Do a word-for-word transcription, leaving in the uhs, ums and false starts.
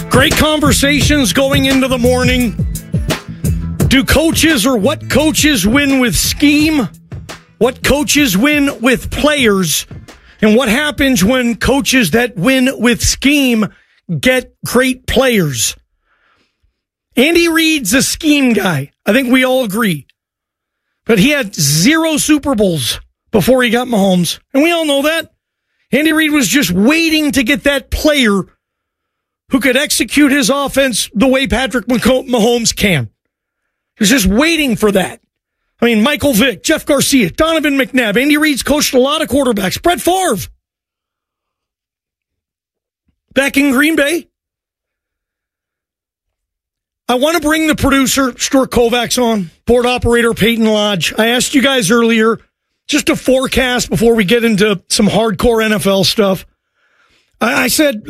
Great conversations going into the morning. Do coaches or what coaches win with scheme? What coaches win with players? And what happens when coaches that win with scheme get great players? Andy Reid's a scheme guy. I think we all agree. But he had zero Super Bowls before he got Mahomes. And we all know that. Andy Reid was just waiting to get that player who could execute his offense the way Patrick Mahomes can. He was just waiting for that. I mean, Michael Vick, Jeff Garcia, Donovan McNabb. Andy Reid's coached a lot of quarterbacks. Brett Favre. Back in Green Bay. I want to bring the producer, Stuart Kovacs, on. Board operator, Peyton Lodge. I asked you guys earlier, just a forecast before we get into some hardcore N F L stuff. I said,